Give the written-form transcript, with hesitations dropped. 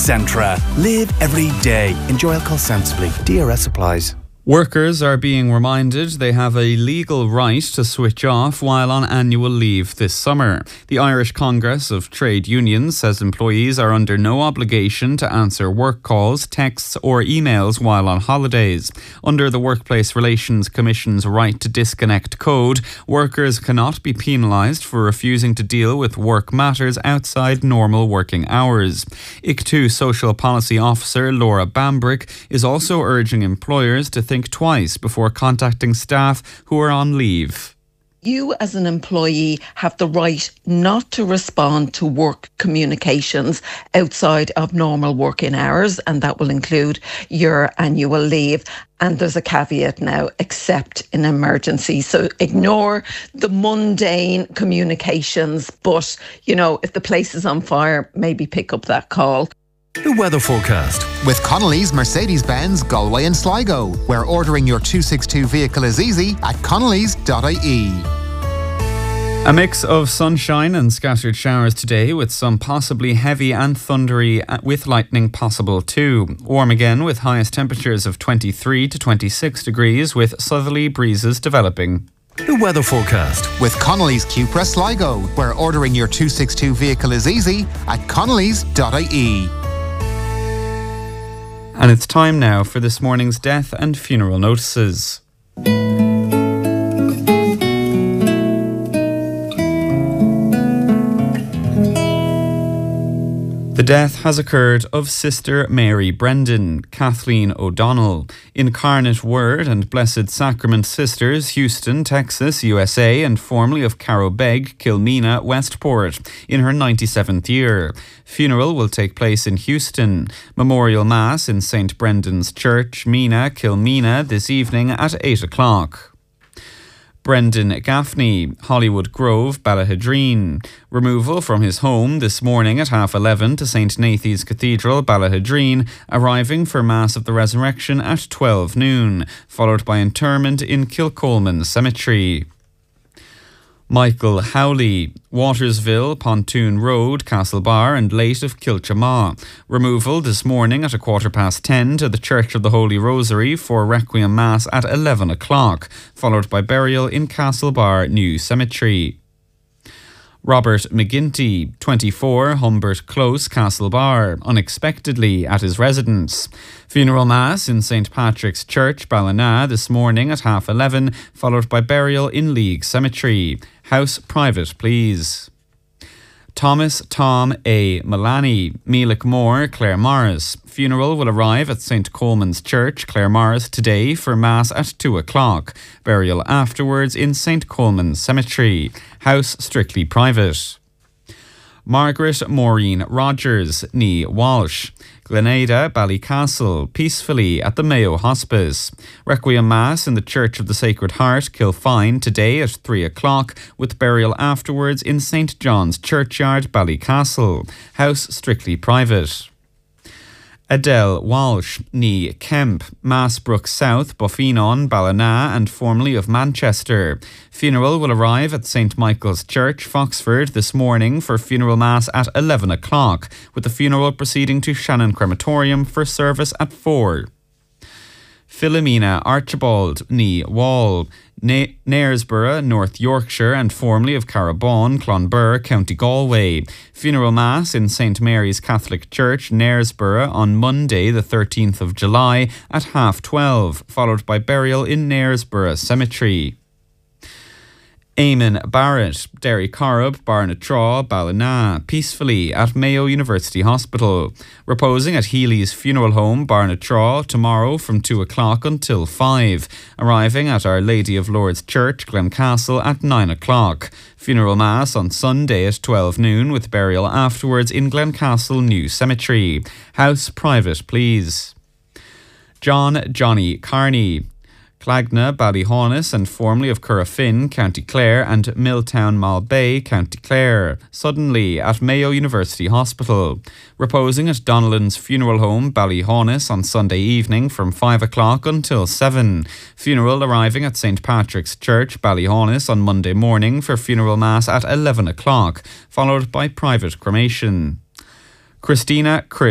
Centra. Live every day. Enjoy alcohol sensibly. DRS applies. Workers are being reminded they have a legal right to switch off while on annual leave this summer. The Irish Congress of Trade Unions says employees are under no obligation to answer work calls, texts or emails while on holidays. Under the Workplace Relations Commission's right to disconnect code, workers cannot be penalised for refusing to deal with work matters outside normal working hours. ICTU Social Policy Officer Laura Bambrick is also urging employers to think twice before contacting staff who are on leave. You as an employee have the right not to respond to work communications outside of normal working hours, and that will include your annual leave. And there's a caveat now, except in emergency. So ignore the mundane communications, but, if the place is on fire, maybe pick up that call. The weather forecast. With Connolly's Mercedes-Benz Galway and Sligo, where ordering your 262 vehicle is easy at connellys.ie. A mix of sunshine and scattered showers today, with some possibly heavy and thundery with lightning possible too. Warm again with highest temperatures of 23 to 26 degrees with southerly breezes developing. The weather forecast. With Connolly's Cupra Sligo, where ordering your 262 vehicle is easy at connellys.ie. And it's time now for this morning's death and funeral notices. The death has occurred of Sister Mary Brendan, Kathleen O'Donnell, Incarnate Word and Blessed Sacrament Sisters, Houston, Texas, USA, and formerly of Carrow Begg, Kilmeena, Westport, in her 97th year. Funeral will take place in Houston. Memorial Mass in St. Brendan's Church, Meena, Kilmeena, this evening at 8 o'clock. Brendan Gaffney, Hollywood Grove, Ballahadreen. Removal from his home this morning at 11:30 to St. Nathan's Cathedral, Ballahadreen, arriving for Mass of the Resurrection at 12 noon, followed by interment in Kilcolman Cemetery. Michael Howley, Watersville, Pontoon Road, Castlebar and Late of Kilchamaw. Removal this morning at 10:15 to the Church of the Holy Rosary for Requiem Mass at 11 o'clock, followed by burial in Castlebar New Cemetery. Robert McGinty, 24, Humbert Close, Castlebar, unexpectedly at his residence. Funeral Mass in St. Patrick's Church, Ballina, this morning at 11:30, followed by burial in League Cemetery. House private, please. Thomas Tom A. Mullaney, Mealick Moore, Claremorris. Funeral will arrive at St. Coleman's Church, Claremorris, today for Mass at 2 o'clock. Burial afterwards in St. Coleman's Cemetery. House strictly private. Margaret Maureen Rogers, née Walsh. Glenada, Ballycastle, peacefully at the Mayo Hospice. Requiem Mass in the Church of the Sacred Heart, Kilfine, today at 3 o'clock, with burial afterwards in St. John's Churchyard, Ballycastle. House strictly private. Adele Walsh, née Kemp, Massbrook South, Boffinon, Ballina and formerly of Manchester. Funeral will arrive at St. Michael's Church, Foxford, this morning for funeral mass at 11 o'clock, with the funeral proceeding to Shannon Crematorium for service at 4. Philomena Archibald, née Wall, Knaresborough, North Yorkshire and formerly of Carabon, Clonbur, County Galway. Funeral Mass in St. Mary's Catholic Church, Knaresborough on Monday the 13th of July at 12:30, followed by burial in Knaresborough Cemetery. Eamon Barrett, Derry Corrib, Barnatraw, Ballina, peacefully at Mayo University Hospital. Reposing at Healy's Funeral Home, Barnatraw, tomorrow from 2 o'clock until 5. Arriving at Our Lady of Lourdes Church, Glencastle at 9 o'clock. Funeral Mass on Sunday at 12 noon with burial afterwards in Glencastle New Cemetery. House private, please. John Johnny Carney, Clagna, Ballyhaunis and formerly of Currafin, County Clare and Milltown Malbay, County Clare, suddenly at Mayo University Hospital. Reposing at Donnellan's Funeral Home, Ballyhaunis on Sunday evening from 5 o'clock until 7. Funeral arriving at St. Patrick's Church, Ballyhaunis on Monday morning for funeral mass at 11 o'clock, followed by private cremation. Christina